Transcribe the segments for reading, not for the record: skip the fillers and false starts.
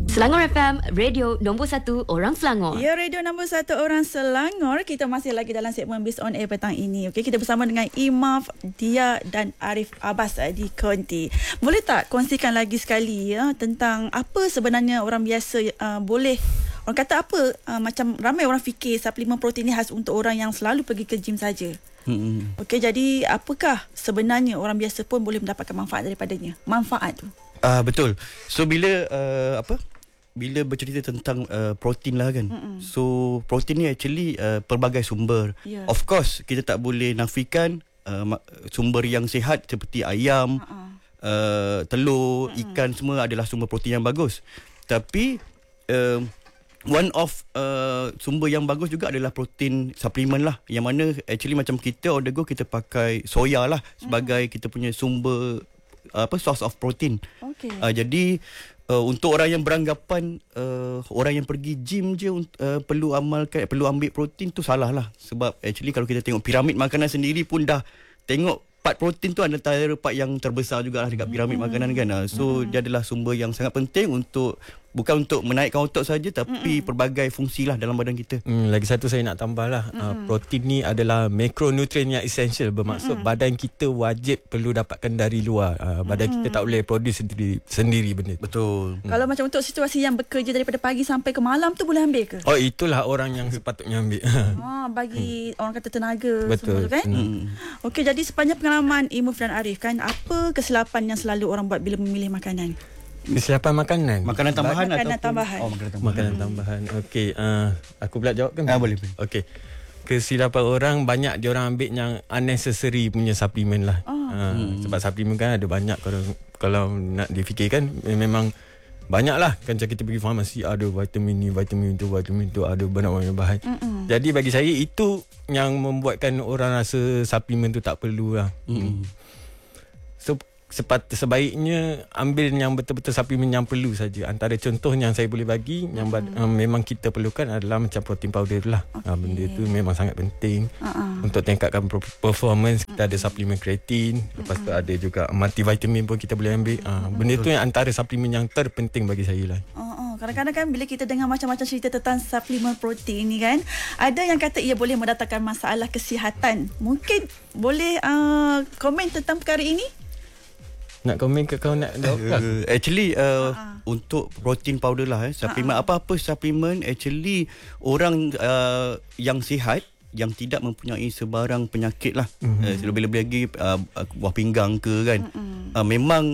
Selangor FM, radio nombor 1 orang Selangor. Ya, radio nombor 1 orang Selangor. Kita masih lagi dalam segmen Biz on Air petang ini. Okey, kita bersama dengan Imaf, Dia dan Arif Abbas di Konti. Boleh tak kongsikan lagi sekali tentang apa sebenarnya orang biasa boleh, orang kata apa, macam ramai orang fikir suplemen protein ni khas untuk orang yang selalu pergi ke gym saja. Okey, jadi apakah sebenarnya orang biasa pun boleh mendapatkan manfaat daripadanya? Manfaat tu. Betul. So bila bila bercerita tentang protein lah kan. So protein ni actually pelbagai sumber. Of course kita tak boleh nafikan sumber yang sihat seperti ayam, telur, ikan semua adalah sumber protein yang bagus. Tapi one of sumber yang bagus juga adalah protein suplemen lah, yang mana actually macam kita on the go kita pakai soya lah sebagai kita punya sumber source of protein. Jadi untuk orang yang beranggapan orang yang pergi gym je perlu ambil protein, tu salah lah. Sebab actually kalau kita tengok piramid makanan sendiri pun dah tengok part protein tu antara part yang terbesar jugalah dekat piramid makanan kan. So dia adalah sumber yang sangat penting untuk, bukan untuk menaikkan otot saja, tapi pelbagai fungsi lah dalam badan kita. Lagi satu saya nak tambah lah, protein ni adalah makronutrien yang essential. Bermaksud badan kita wajib perlu dapatkan dari luar. Badan kita tak boleh produce sendiri benda. Betul. Kalau macam untuk situasi yang bekerja daripada pagi sampai ke malam tu boleh ambil ke? Oh, itulah orang yang sepatutnya ambil. Bagi orang kata tenaga. Betul. Semua tu kan. Okey, jadi sepanjang pengalaman Imuf dan Arif kan, apa kesilapan yang selalu orang buat bila memilih makanan? Kesilapan makanan? Makanan tambahan makanan ataupun tambahan. Makanan tambahan. Okey, aku pula jawab kan? Boleh. Okey. Kesilapan orang, banyak dia orang ambil yang unnecessary punya suplemen lah. Sebab suplemen kan ada banyak, kalau nak difikirkan memang banyak lah kan. Macam kita pergi farmasi, ada vitamin ni, vitamin tu, ada banyak bahan. Jadi bagi saya itu yang membuatkan orang rasa suplemen tu tak perlu lah. So sebaiknya ambil yang betul-betul suplemen yang perlu saja. Antara contoh yang saya boleh bagi yang memang kita perlukan adalah macam protein powder lah. Benda tu memang sangat penting untuk tingkatkan performance. Kita ada suplemen kreatin, lepas tu ada juga multivitamin pun kita boleh ambil. Benda tu yang antara suplemen yang terpenting bagi saya lah. Kadang-kadang kan bila kita dengar macam-macam cerita tentang suplemen protein ni kan, ada yang kata ia boleh mendatangkan masalah kesihatan. Mungkin boleh komen tentang perkara ini? Nak komen ke kau nak jawab? Actually untuk protein powder lah, suplemen apa-apa suplemen, actually orang yang sihat, yang tidak mempunyai sebarang penyakit lah, lebih-lebih lagi buah pinggang ke kan, memang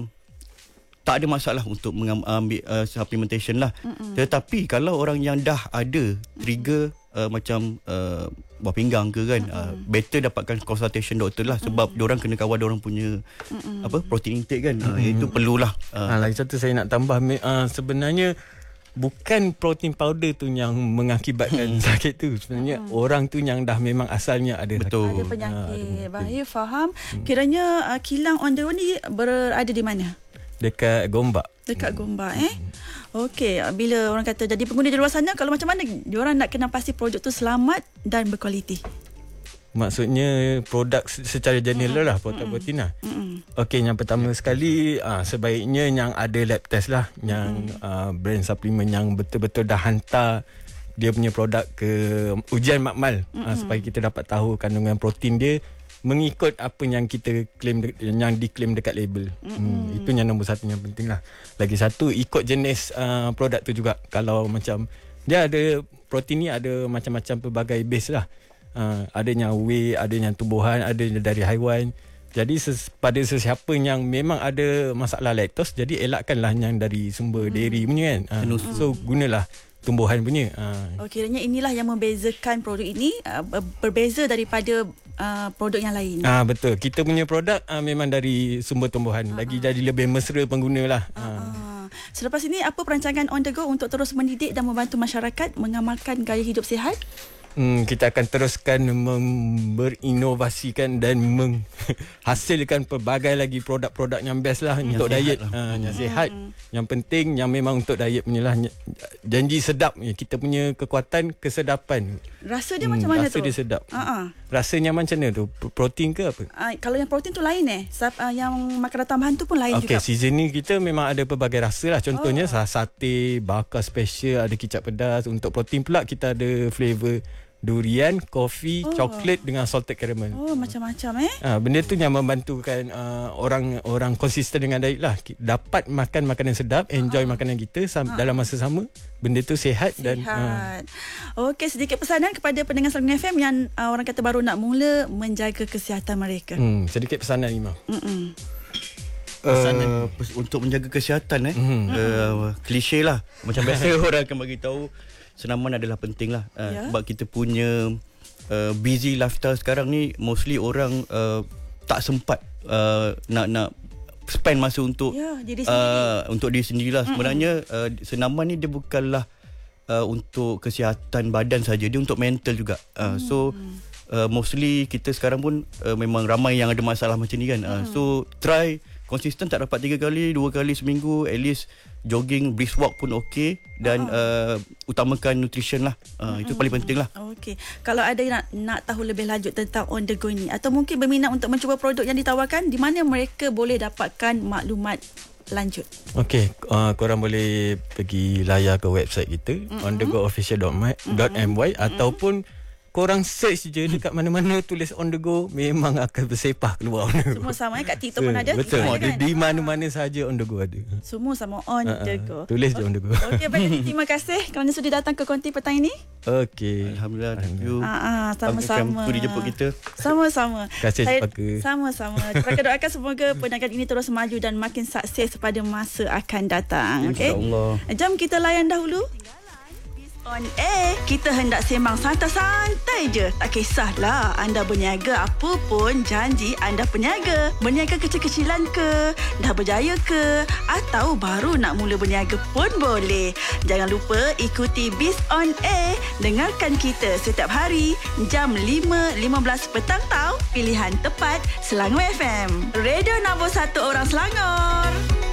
tak ada masalah untuk mengambil supplementation lah. Tetapi kalau orang yang dah ada trigger macam buah pinggang ke kan, better dapatkan consultation doktor lah. Sebab diorang kena kawal diorang punya protein intake kan. Itu perlulah. Lagi satu saya nak tambah, sebenarnya bukan protein powder tu yang mengakibatkan sakit tu. Sebenarnya orang tu yang dah memang asalnya ada penyakit. Baik, faham. Kiranya kilang on the road ni berada di mana? Dekat Gombak. Okey, bila orang kata jadi pengguna di luar sana, kalau macam mana diorang nak kena pasti produk tu selamat dan berkualiti? Maksudnya produk secara general lah, produk protein lah. Okey, yang pertama sekali sebaiknya yang ada lab test lah, yang brand suplemen yang betul-betul dah hantar dia punya produk ke ujian makmal, supaya kita dapat tahu kandungan protein dia mengikut apa yang kita claim, yang diklaim dekat label. Itu yang nombor satu yang penting lah. Lagi satu, ikut jenis produk tu juga. Kalau macam dia ada protein ni ada macam-macam pelbagai base lah. Ada yang whey, ada yang tumbuhan, ada yang dari haiwan. Jadi pada sesiapa yang memang ada masalah laktos, jadi elakkanlah yang dari sumber dairy punya kan. So gunalah tumbuhan punya. Kiranya inilah yang membezakan produk ini berbeza daripada produk yang lain. Betul. Kita punya produk memang dari sumber tumbuhan. Lagi jadi lebih mesra pengguna lah. Selepas ini, apa perancangan on the go untuk terus mendidik dan membantu masyarakat mengamalkan gaya hidup sihat? Kita akan teruskan berinovasikan dan menghasilkan pelbagai lagi produk-produk yang best lah untuk diet yang sihat, yang penting, yang memang untuk diet punya lah. Janji sedap, kita punya kekuatan kesedapan. Rasa dia macam mana tu? Rasa dia sedap. Rasanya macam mana tu? Protein ke apa? Kalau yang protein tu lain yang makanan tambahan tu pun lain juga. Season ni kita memang ada pelbagai rasa lah. Contohnya sate, bakar special, ada kicap pedas. Untuk protein pula kita ada flavour durian, kopi, coklat dengan salted caramel. Macam-macam Benda tu yang membantukan orang konsisten dengan diet lah. Dapat makan makanan sedap, enjoy makanan kita dalam masa sama. Benda tu sihat. Dan Okey, sedikit pesanan kepada pendengar Selangor FM yang orang kata baru nak mula menjaga kesihatan mereka. Sedikit pesanan Imam. Untuk menjaga kesihatan klise lah. Macam biasa orang akan bagi tahu senaman adalah penting lah. Sebab kita punya busy lifestyle sekarang ni, mostly orang tak sempat nak spend masa untuk diri sendiri lah. Sebenarnya senaman ni dia bukanlah untuk kesihatan badan saja, dia untuk mental juga. So mostly kita sekarang pun memang ramai yang ada masalah macam ni kan. So try konsisten, tak dapat 3 kali, 2 kali seminggu, at least jogging, brisk walk pun okey. Dan utamakan nutrition lah. Itu paling penting lah. Okey. Kalau ada yang nak tahu lebih lanjut tentang On The Go ni, atau mungkin berminat untuk mencuba produk yang ditawarkan, di mana mereka boleh dapatkan maklumat lanjut? Okey, korang boleh pergi layar ke website kita, onthegoofficial.my ataupun korang search je dekat mana-mana tulis On The Go, memang akan bersepah keluar. Semua sama kat TikTok pun ada. Betul. Di mana-mana saja On The Go ada. Semua sama On The Go. Tulis je On The Go. Okey, baik. Terima kasih kerana sudah datang ke konti petang ini. Okey. Alhamdulillah. Thank you. Sama-sama. Tu dijemput kita. Sama-sama. Terima kasih Cepaka. Sama-sama. Kita doakan semoga perniagaan ini terus maju dan makin sukses pada masa akan datang. Okey. InsyaAllah. Jom kita layan dahulu On Air. Kita hendak sembang santai-santai je. Tak kisahlah anda berniaga apa pun, janji anda peniaga. Berniaga kecil-kecilan ke, dah berjaya ke, atau baru nak mula berniaga pun boleh. Jangan lupa ikuti Biz On Air. Dengarkan kita setiap hari jam 5.15 petang tau. Pilihan tepat Selangor FM. Radio nombor 1 orang Selangor.